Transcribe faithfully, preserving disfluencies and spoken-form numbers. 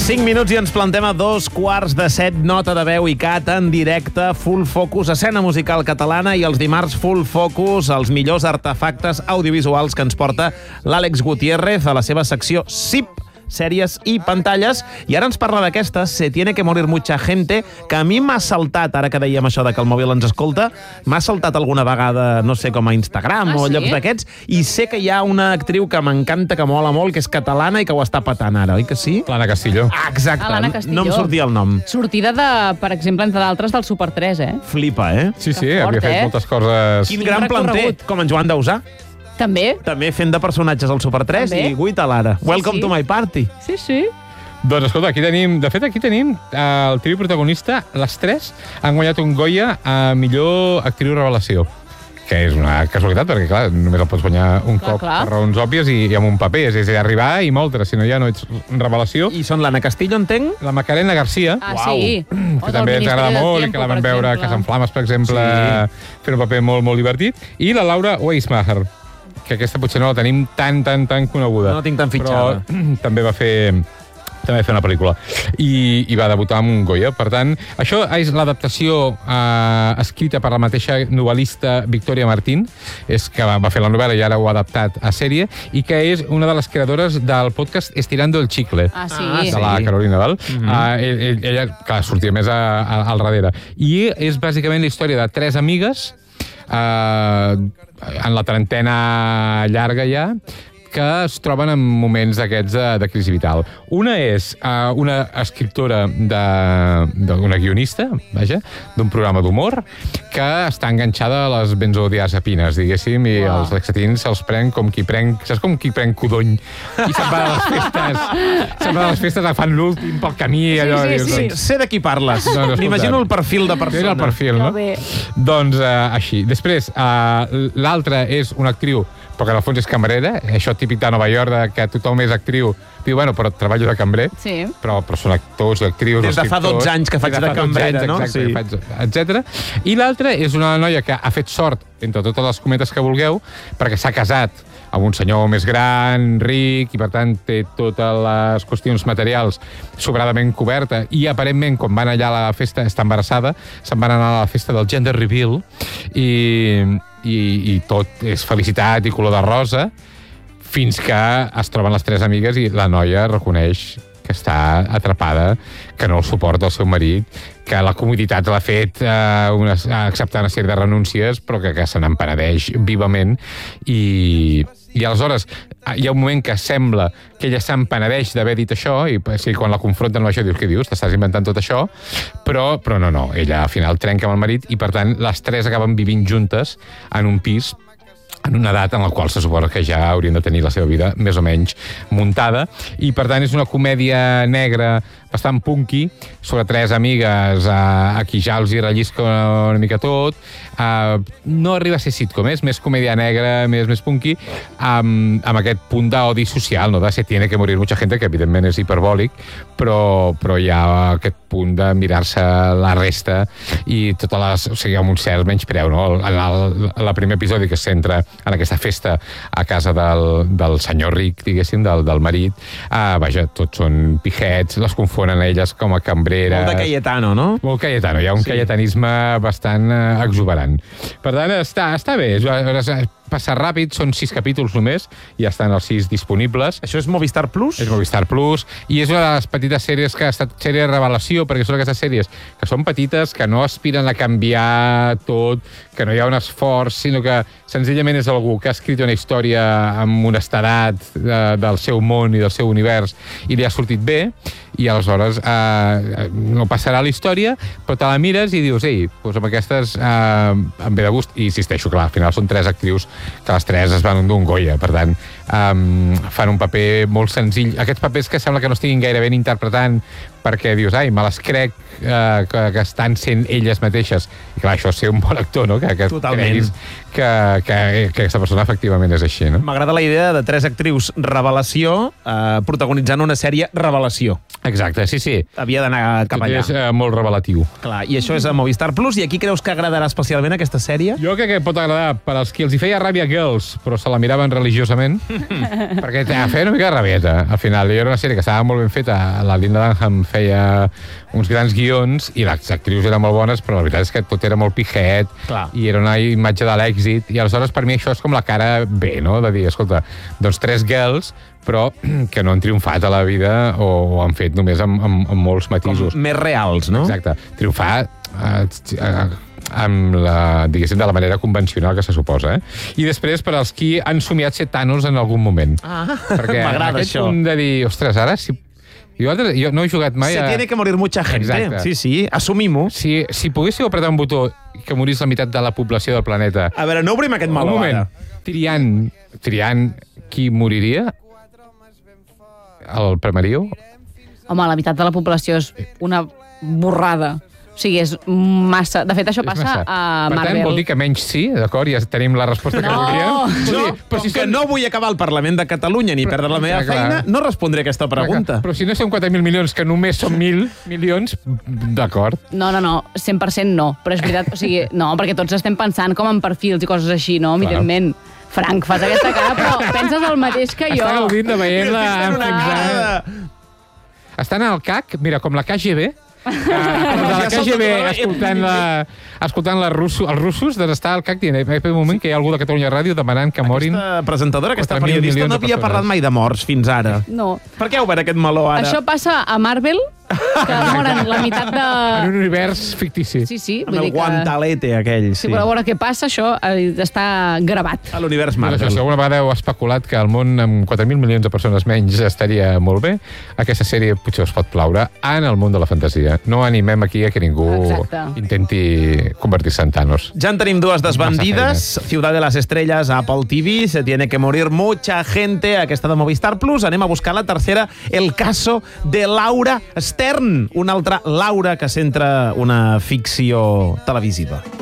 cinc minuts i ens plantem a dos quarts de set, nota de veu i cat en directe, Full Focus, escena musical catalana, i els dimarts Full Focus, els millors artefactes audiovisuals que ens porta l'Àlex Gutiérrez a la seva secció S I P, sèries i pantalles, i ara ens parla d'aquesta, Se tiene que morir mucha gente, que a mi m'ha saltat, ara que dèiem això de que el mòbil ens escolta, m'ha saltat alguna vegada, no sé, com a Instagram ah, o sí? llocs d'aquests, i sé que hi ha una actriu que m'encanta, que mola molt, que és catalana i que ho està patant ara, oi que sí? L'Anna Castillo. Ah, exacte, Ah, l'Anna Castillo. no em sortia el nom. Sortida de, per exemple, entre d'altres, del Super tres, eh? Flipa, eh? Sí, sí, Que fort, havia fet eh? moltes coses... Quin Quin gran planter, recorregut. com en Joan Dausà. També. També fent de personatges al Super tres També. i guita l'ara. Welcome sí. to my party. Sí, sí. Doncs escolta, aquí tenim... De fet, aquí tenim eh, el trio protagonista. Les tres han guanyat un Goya a millor actriu revelació. Que és una casualitat, perquè, clar, només el pots guanyar un Clar, cop clar. per raons òbvies i, i amb un paper. És a dir, arribar i moldre, si no ja no ets revelació. I són l'Anna Castillo, entenc? La Macarena Garcia, Ah, Uau. sí. que també ens agrada molt i que la vam veure a Casa en Flames, per exemple, Sí. fent un paper molt, molt divertit. I la Laura Weismacher, que aquesta potser no la tenim tan, tan, tan coneguda. No la tinc tan fitxada. Però també va fer... també va fer una pel·lícula. I, i va debutar amb un Goya. Per tant, això és l'adaptació eh, escrita per la mateixa novel·lista Victoria Martín, és que va, va fer la novel·la i ara ho ha adaptat a sèrie, i que és una de les creadores del podcast Estirando el Chicle. Ah, sí. Ah, De sí. la Carolina Val. Mhm. Mm -hmm. uh, ell, ella, clar, sortia més a, a, al darrere. I és bàsicament la història de tres amigues uh, en la trentena llarga ja, que es troben en moments d'aquests de, de crisi vital. Una és uh, una escriptora, d'una guionista, vaja, d'un programa d'humor, que està enganxada a les benzodiazepines, diguéssim, i Uau. els lexatins se'ls pren com qui pren... Saps com qui pren codony? I se'n va a les festes. Se'n va a les festes agafant l'últim pel camí. Allò, sí, dius, sí. doncs, Sé de qui parles. No, no, escolta. M'imagino el perfil de jo era persona. el perfil, Que no? bé. Doncs uh, així. Després, uh, l'altra és una actriu, però que en el fons és camarera, això típic de Nova York, de que tothom és actriu. Diu, bueno, però treballo de cambrer, Sí. però, però són actors i actrius. Des de fa escriptors. dotze anys que faig Des de fa dotze cambrera, anys, no? Exacte, Sí. faig, etcètera. I l'altra és una noia que ha fet sort, entre totes les cometes que vulgueu, perquè s'ha casat amb un senyor més gran, ric, i per tant té totes les qüestions materials sobradament coberta, i aparentment, quan van allà a la festa, està embarassada, se'n van anar a la festa del gender reveal, i, i, i tot és felicitat i color de rosa, fins que es troben les tres amigues i la noia reconeix que està atrapada, que no el suporta el seu marit, que la comoditat l'ha fet eh, una, acceptar una sèrie de renúncies, però que, que se n'empenedeix vivament, i, i aleshores hi ha un moment que sembla que ella s'empenedeix d'haver dit això, i sí, quan la confronten amb això dius, què dius? T'estàs inventant tot això? Però, però no, no, ella al final trenca amb el marit, i per tant les tres acaben vivint juntes en un pis en una edat en la qual se suposa que ja haurien de tenir la seva vida més o menys muntada, i per tant és una comèdia negra bastant punky, sobre tres amigues a, a qui ja els hi rellisca una mica tot. Uh, no arriba a ser sitcom, és més comèdia negra, més, més punky, amb, amb aquest punt d'odi social, no? De se tiene que morir mucha gente, que evidentment és hiperbòlic, però, però hi ha aquest punt de mirar-se la resta i totes les... O sigui, amb un cert menyspreu, no? El, el, el primer episodi que es centra en aquesta festa a casa del, del senyor ric, diguéssim, del, del marit, uh, vaja, tots són pijets, les confonen a elles com a cambreres. Molt de Cayetano, no? Molt Cayetano, hi ha un Sí. sí. cayetanisme bastant eh, exuberant. Per tant, està, està bé, és, és, passa ràpid, són sis capítols només, i ja estan els sis disponibles. Això és Movistar Plus? És Movistar Plus, i és una de les petites sèries que ha estat sèrie de revelació, perquè són aquestes sèries que són petites, que no aspiren a canviar tot, que no hi ha un esforç, sinó que senzillament és algú que ha escrit una història amb honestedat de, del seu món i del seu univers, i li ha sortit bé, i aleshores eh, no passarà la història, però te la mires i dius, ei, doncs amb aquestes eh, em ve de gust, i insisteixo, clar, al final són tres actrius que les tres es van d'un Goya, per tant, um, fan un paper molt senzill. Aquests papers que sembla que no estiguin gaire ben interpretant, perquè dius, ai, me les crec eh, que, que estan sent elles mateixes. I clar, això és ser un bon actor, no? Que, que creguis que, que, que aquesta persona efectivament és així, no? M'agrada la idea de tres actrius revelació eh, protagonitzant una sèrie revelació. Exacte, sí, sí. Havia d'anar cap Tot allà. és eh, molt revelatiu. Clar, i això és a Movistar Plus. I a qui creus que agradarà especialment aquesta sèrie? Jo crec que pot agradar per als qui els hi feia ràbia Girls, però se la miraven religiosament, perquè te feia una mica de rabieta, al final. I era una sèrie que estava molt ben feta, la Linda Dunham feia uns grans guions, i les actrius eren molt bones, però la veritat és que tot era molt pijet, Clar. i era una imatge de l'èxit, i aleshores per mi això és com la cara B, no?, de dir, escolta, doncs tres girls, però que no han triomfat a la vida o ho han fet només amb, amb, amb molts matisos. Més reals, no? Exacte. Triomfar eh, eh, amb la, diguéssim, de la manera convencional que se suposa, eh? I després, per als qui han somiat ser Thanos en algun moment. Ah, Perquè m'agrada aquest això. punt de dir, ostres, ara si... Jo, jo no he jugat mai Se a... tiene que morir mucha gente. Exacte. Sí, sí, assumim-ho. Si, si poguéssiu apretar un botó que morís la meitat de la població del planeta... A veure, no obrim aquest un meló, moment, ara. triant, triant qui moriria, el premaríeu? Home, la meitat de la població és una borrada. O sigui, és massa... De fet, això És passa massa. a Per Marvel. tant, vol dir que menys sí, d'acord? Ja tenim la resposta que No! volíem. Jo, Sí, però si que no vull acabar al Parlament de Catalunya ni perdre la meva Clar, clar. feina, no respondré aquesta pregunta. Però si no són quatre mil milions, que només són mil milions, d'acord. No, no, no, cent per cent no. Però és veritat, o sigui, no, perquè tots estem pensant com en perfils i coses així, no? Evidentment. Frank, fas aquesta cara, però penses el mateix que jo. Està gaudint de veient-la Estic fent una enfonsada. cara. Estan al C A C, mira, com la K G B, Uh, la Ja K G B solta- escoltant, la, escoltant la russo, els russos, doncs està al C A C dient, en aquest moment que hi ha algú de Catalunya Ràdio demanant que morin... Aquesta presentadora, aquesta quatre mil periodista, milions no de havia persones. parlat mai de morts fins ara. No. Per què ha obert aquest meló ara? Això passa a Marvel, que moren la meitat En de... un univers fictici. Sí, sí, Amb vull el dir que... guantalete aquell, Si sí. voleu veure què passa, això eh, està gravat. A l'univers Doncs això, Marvel. si alguna vegada heu especulat que el món amb quatre mil milions de persones menys estaria molt bé, aquesta sèrie potser us pot plaure en el món de la fantasia. No animem aquí a que ningú Exacte. intenti convertir-se en Thanos. Ja en tenim dues desbandides. Massa Ciudad de las Estrellas, Apple T V, Se tiene que morir mucha gente, aquesta de Movistar Plus. Anem a buscar la tercera, El caso de Laura Stern, una altra Laura que centra una ficció televisiva.